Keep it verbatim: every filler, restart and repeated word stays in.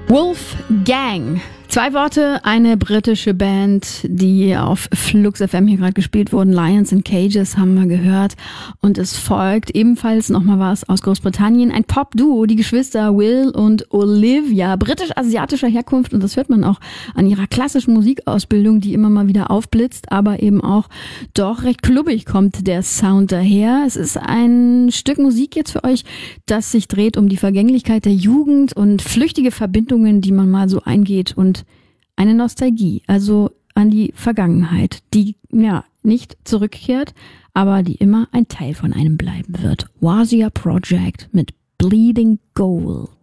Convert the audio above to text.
Wolfgang. Zwei Worte, eine britische Band, die auf Flux F M hier gerade gespielt wurden. Lions in Cages haben wir gehört. Und es folgt ebenfalls nochmal was aus Großbritannien. Ein Pop-Duo, die Geschwister Will und Olivia. Britisch-asiatischer Herkunft. Und das hört man auch an ihrer klassischen Musikausbildung, die immer mal wieder aufblitzt. Aber eben auch doch recht klubbig kommt der Sound daher. Es ist ein Stück Musik jetzt für euch, das sich dreht um die Vergänglichkeit der Jugend und flüchtige Verbindungen, die man mal so eingeht und eine Nostalgie, also an die Vergangenheit, die ja nicht zurückkehrt, aber die immer ein Teil von einem bleiben wird. Wazia Project mit Bleeding Gold.